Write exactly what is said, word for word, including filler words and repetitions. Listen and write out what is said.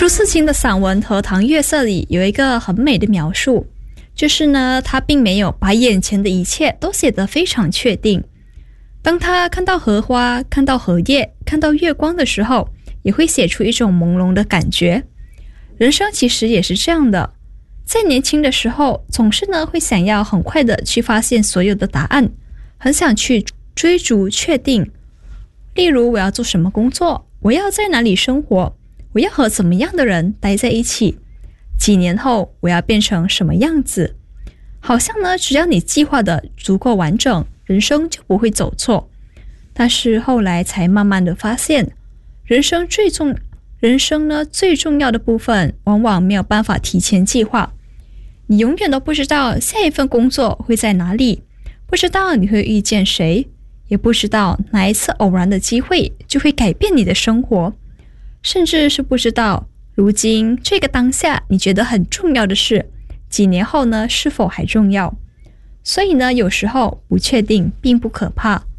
朱自清的散文《荷塘月色》里有一个很美的描述，就是呢，他并没有把眼前的一切都写得非常确定。当他看到荷花，看到荷叶，看到月光的时候，也会写出一种朦胧的感觉。人生其实也是这样的，在年轻的时候，总是呢会想要很快的去发现所有的答案，很想去追逐确定。例如，我要做什么工作，我要在哪里生活，我要和怎么样的人待在一起，几年后我要变成什么样子。好像呢，只要你计划的足够完整，人生就不会走错。但是后来才慢慢的发现，人生最重人生呢最重要的部分往往没有办法提前计划。你永远都不知道下一份工作会在哪里，不知道你会遇见谁，也不知道哪一次偶然的机会就会改变你的生活，甚至是不知道如今这个当下你觉得很重要的事，几年后呢是否还重要。所以呢，有时候不确定并不可怕，